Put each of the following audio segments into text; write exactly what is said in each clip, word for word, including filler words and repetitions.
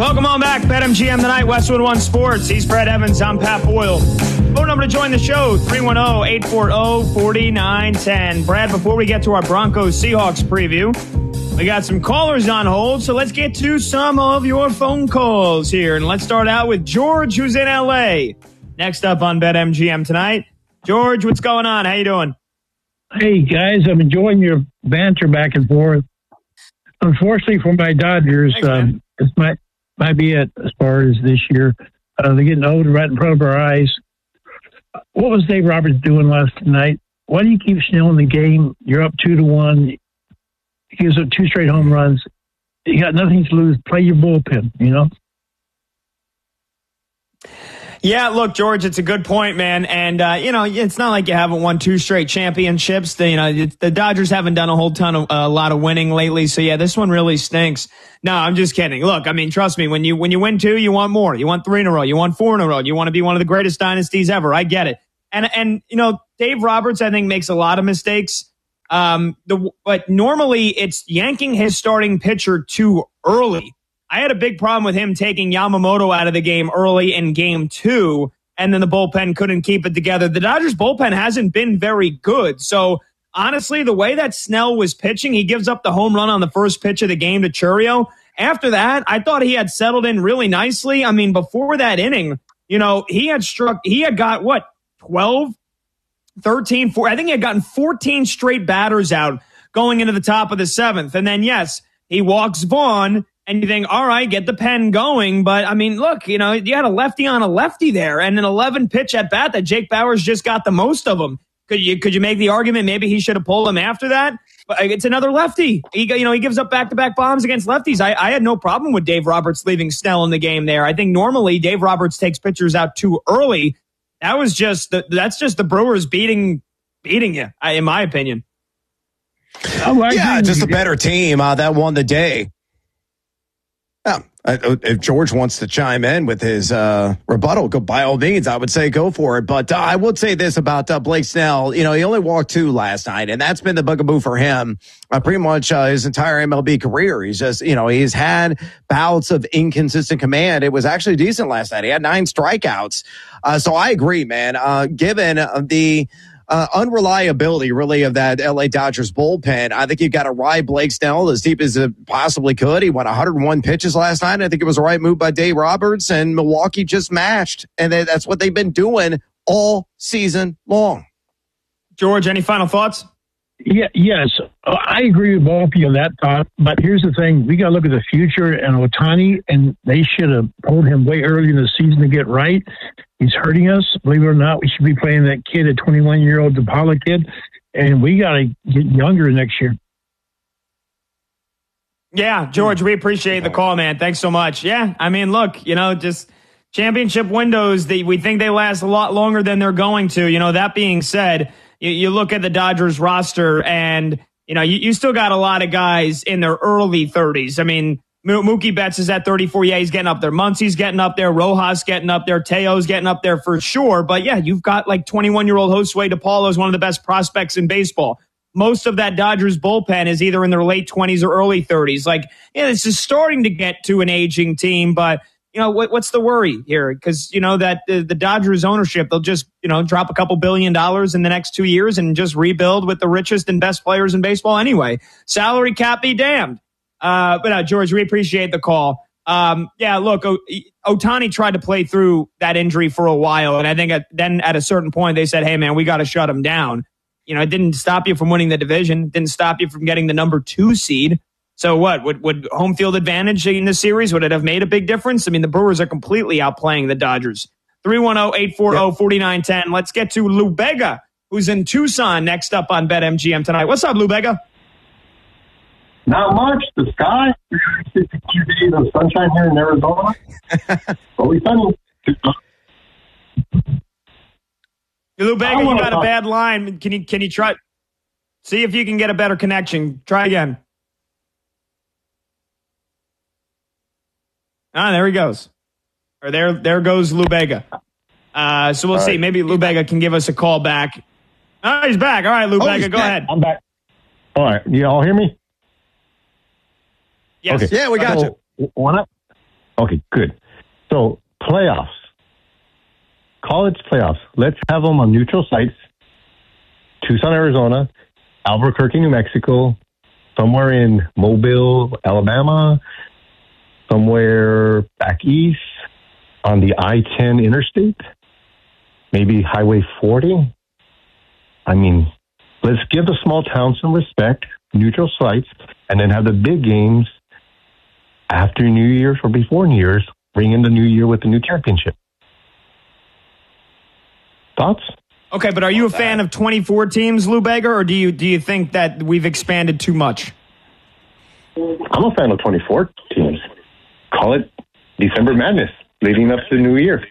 Welcome on back. BetMGM tonight, Westwood One Sports. He's Brad Evans. I'm Pat Boyle. Phone number to join the show, three one zero, eight four zero, four nine one zero. Brad, before we get to our Broncos-Seahawks preview, we got some callers on hold, so let's get to some of your phone calls here. And let's start out with George, who's in L A. Next up on BetMGM tonight. George, what's going on? How you doing? Hey, guys, I'm enjoying your banter back and forth. Unfortunately for my Dodgers, Thanks, um, this might, might be it as far as this year. Uh, they're getting old right in front of our eyes. What was Dave Roberts doing last night? Why do you keep snailing the game? You're up two to one. He gives up two straight home runs. You got nothing to lose. Play your bullpen, you know? Yeah, look, George, it's a good point, man. And, uh, you know, it's not like you haven't won two straight championships. The, you know, the Dodgers haven't done a whole ton of, a uh, lot of winning lately. So, yeah, this one really stinks. No, I'm just kidding. Look, I mean, trust me, when you, when you win two, you want more. You want three in a row. You want four in a row. You want to be one of the greatest dynasties ever. I get it. And, and, you know, Dave Roberts, I think, makes a lot of mistakes. Um, the, but normally it's yanking his starting pitcher too early. I had a big problem with him taking Yamamoto out of the game early in game two, and then the bullpen couldn't keep it together. The Dodgers bullpen hasn't been very good. So honestly, the way that Snell was pitching, he gives up the home run on the first pitch of the game to Chourio. After that, I thought he had settled in really nicely. I mean, before that inning, you know, he had struck, he had got what, twelve, thirteen, four, I think he had gotten fourteen straight batters out going into the top of the seventh. And then, yes, he walks Vaughn. And you think, all right, get the pen going. But, I mean, look, you know, you had a lefty on a lefty there and an eleven pitch at bat that Jake Bauers just got the most of them. Could you could you make the argument maybe he should have pulled him after that? But it's another lefty. He, you know, he gives up back-to-back bombs against lefties. I, I had no problem with Dave Roberts leaving Snell in the game there. I think normally Dave Roberts takes pitchers out too early. That was just the, that's just the Brewers beating beating you, in my opinion. Oh, yeah, just a better team uh, that won the day. Yeah, if George wants to chime in with his uh, rebuttal, go by all means. I would say go for it. But uh, I would say this about uh, Blake Snell. You know, he only walked two last night, and that's been the bugaboo for him uh, pretty much uh, his entire M L B career. He's just, you know, he's had bouts of inconsistent command. It was actually decent last night. He had nine strikeouts. Uh, so I agree, man. Uh, given uh, the Uh, unreliability, really, of that L A Dodgers bullpen, I think you've got to ride Blake Snell as deep as it possibly could. He went one hundred one pitches last night. I think it was the right move by Dave Roberts, and Milwaukee just matched. And they, that's what they've been doing all season long. George, any final thoughts? Yeah, yes, I agree with both of you on that thought. But here's the thing: we got to look at the future and Ohtani, and they should have pulled him way early in the season to get right. He's hurting us. Believe it or not, we should be playing that kid, a twenty-one-year-old DePaula kid, and we got to get younger next year. Yeah, George, we appreciate the call, man. Thanks so much. Yeah, I mean, look, you know, just championship windows, they, we think they last a lot longer than they're going to. You know, that being said, you, you look at the Dodgers roster, and, you know, you, you still got a lot of guys in their early thirties. I mean, Mookie Betts is at thirty-four. Yeah, he's getting up there. Muncy's getting up there. Rojas getting up there. Teo's getting up there for sure. But yeah, you've got like twenty-one-year-old Josue DePaulo is one of the best prospects in baseball. Most of that Dodgers bullpen is either in their late twenties or early thirties. Like, yeah, this is starting to get to an aging team, but you know, what, what's the worry here? Because, you know, that the, the Dodgers ownership, they'll just, you know, drop a couple billion dollars in the next two years and just rebuild with the richest and best players in baseball anyway. Salary cap be damned. Uh, but uh, George, we appreciate the call. Um, yeah, look, o- Ohtani tried to play through that injury for a while. And I think at, then at a certain point, they said, hey, man, we got to shut him down. You know, it didn't stop you from winning the division. It didn't stop you from getting the number two seed. So what? Would, would home field advantage in this series, would it have made a big difference? I mean, the Brewers are completely outplaying the Dodgers. three one zero, eight four zero, four nine one zero. Let's get to Lou Bega, who's in Tucson, next up on BetMGM tonight. What's up, Lou Bega? Not much. The sky, fifty-two days of sunshine here in Arizona. Always sunny. Lou Bega, you got a bad line. Can you can you try? See if you can get a better connection. Try again. Ah, there he goes. Or there there goes Lou Bega. Uh, so we'll All see. Right. Maybe Lou Bega can give us a call back. Oh, he's back. All right, Lou oh, Bega, go back. ahead. I'm back. All right. You all hear me? Yes. Okay. Yeah, we got so, you. When I, Okay, good. So playoffs, college playoffs. Let's have them on neutral sites. Tucson, Arizona, Albuquerque, New Mexico, somewhere in Mobile, Alabama, somewhere back east on the I ten interstate, maybe Highway forty. I mean, let's give the small towns some respect, neutral sites, and then have the big games after New Year's or before New Year's. Bring in the new year with the new championship. Thoughts? Okay, but are you a fan of twenty-four teams, Lou Bega, or do you do you think that we've expanded too much? I'm a fan of twenty-four teams. Call it December Madness, leading up to the new year.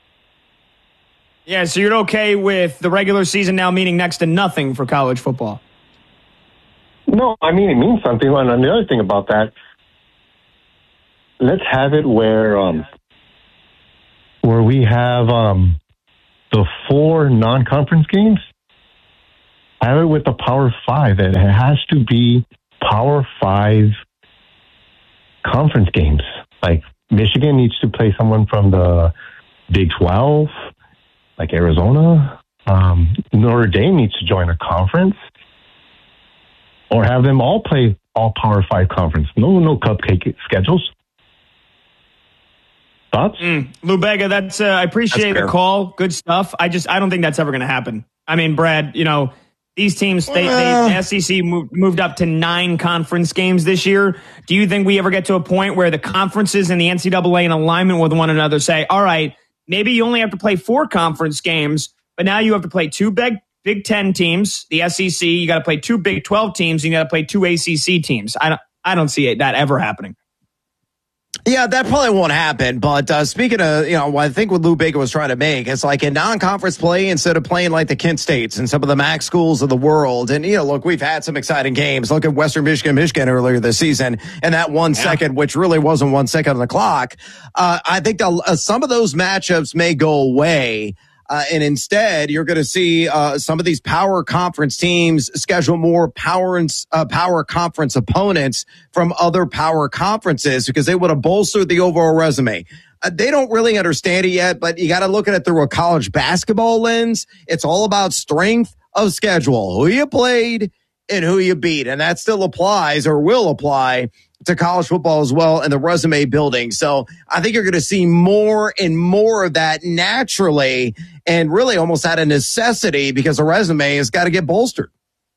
Yeah, so you're okay with the regular season now meaning next to nothing for college football? No, I mean, it means something. And the other thing about that, let's have it where um, where we have um, the four non-conference games. Have it with the Power Five. It has to be Power Five conference games. Like Michigan needs to play someone from the Big twelve, like Arizona. Um, Notre Dame needs to join a conference, or have them all play all Power Five conference. No, no cupcake schedules. Thoughts? Mm, Lou Bega, that's uh, I appreciate that's the call. Good stuff. I just I don't think that's ever going to happen. I mean, Brad, you know, these teams, they, uh, they, the S E C moved, moved up to nine conference games this year. Do you think we ever get to a point where the conferences and the N C double A in alignment with one another say, all right, maybe you only have to play four conference games, but now you have to play two big Big Ten teams, the S E C, you got to play two Big twelve teams, and you got to play two A C C teams. I don't, I don't see it, that ever happening. Yeah, that probably won't happen. But uh, speaking of, you know, I think what Lou Bega was trying to make is like a non-conference play instead of playing like the Kent States and some of the MAC schools of the world. And, you know, look, we've had some exciting games. Look at Western Michigan, Michigan earlier this season, and that one yeah. second, which really wasn't one second on the clock. Uh, I think uh, some of those matchups may go away. Uh, and instead, you're going to see uh, some of these power conference teams schedule more power and uh, power conference opponents from other power conferences because they would have bolstered the overall resume. Uh, they don't really understand it yet, but you got to look at it through a college basketball lens. It's all about strength of schedule, who you played and who you beat. And that still applies or will apply to college football as well and the resume building. So I think you're going to see more and more of that naturally and really almost out of necessity because the resume has got to get bolstered.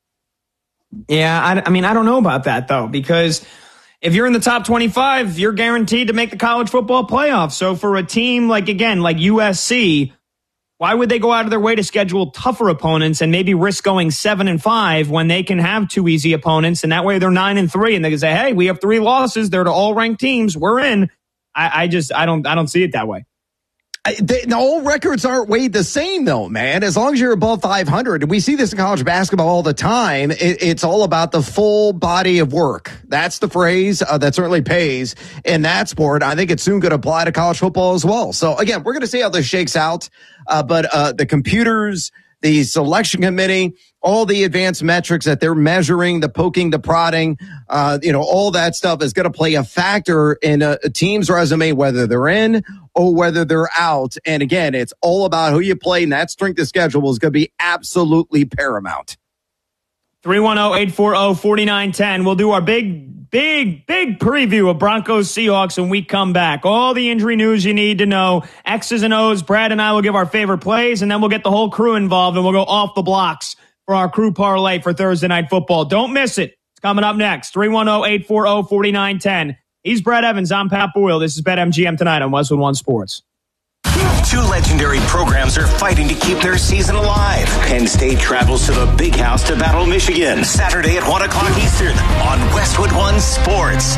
Yeah, I, I mean, I don't know about that, though, because if you're in the top twenty-five, you're guaranteed to make the college football playoff. So for a team like, again, like U S C, why would they go out of their way to schedule tougher opponents and maybe risk going seven and five when they can have two easy opponents? And that way they're nine and three and they can say, hey, we have three losses. They're to all ranked teams. We're in. I, I just, I don't, I don't see it that way. I, they, all records aren't weighed the same, though, man. As long as you're above five hundred, and we see this in college basketball all the time, it, it's all about the full body of work. That's the phrase uh, that certainly pays in that sport. I think it's soon going to apply to college football as well. So, again, we're going to see how this shakes out. Uh, but uh, the computers, the selection committee, all the advanced metrics that they're measuring, the poking, the prodding, uh, you know, all that stuff is going to play a factor in a, a team's resume, whether they're in or whether they're out. And again, it's all about who you play, and that strength of schedule is going to be absolutely paramount. three one zero, eight four zero, four nine one zero. We'll do our big, big, big preview of Broncos Seahawks when we come back. All the injury news you need to know. X's and O's. Brad and I will give our favorite plays, and then we'll get the whole crew involved, and we'll go off the blocks for our crew parlay for Thursday Night Football. Don't miss it. It's coming up next. three one zero, eight four zero, four nine one zero. He's Brad Evans. I'm Pat Boyle. This is BetMGM Tonight on Westwood One Sports. Two legendary programs are fighting to keep their season alive. Penn State travels to the Big House to battle Michigan. Saturday at one o'clock Eastern on Westwood One Sports.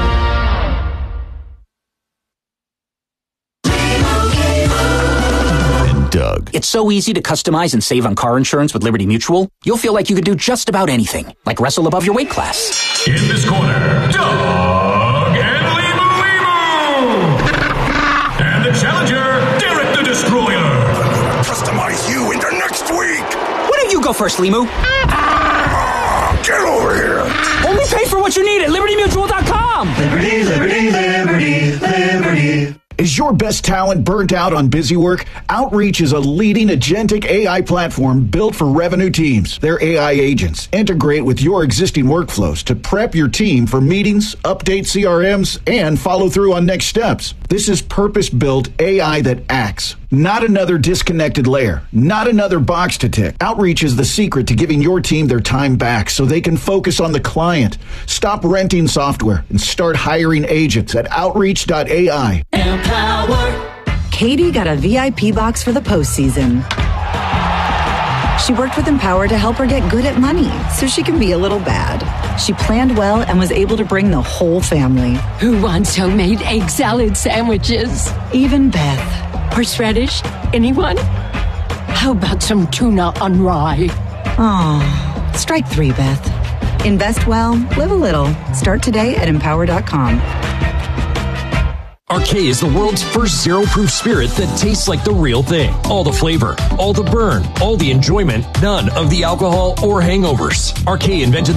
Doug. It's so easy to customize and save on car insurance with Liberty Mutual. You'll feel like you could do just about anything, like wrestle above your weight class. In this corner, Doug and Limu Limu. And the challenger, Derek the Destroyer. I'm gonna customize you into next week. Why don't you go first, Limu? Ah, get over here. Only pay for what you need at Liberty Mutual dot com. Liberty, Liberty, Liberty, Liberty. Is your best talent burnt out on busy work? Outreach is a leading agentic A I platform built for revenue teams. Their A I agents integrate with your existing workflows to prep your team for meetings, update C R Ms, and follow through on next steps. This is purpose-built A I that acts. Not another disconnected layer. Not another box to tick. Outreach is the secret to giving your team their time back so they can focus on the client. Stop renting software and start hiring agents at outreach dot A I. Empower. Katie got a V I P box for the postseason. She worked with Empower to help her get good at money so she can be a little bad. She planned well and was able to bring the whole family. Who wants homemade egg salad sandwiches? Even Beth. Horseradish? Anyone? How about some tuna on rye? Oh, strike three, Beth. Invest well, live a little. Start today at empower dot com. Arcade is the world's first zero-proof spirit that tastes like the real thing. All the flavor, all the burn, all the enjoyment, none of the alcohol or hangovers. Arcade invented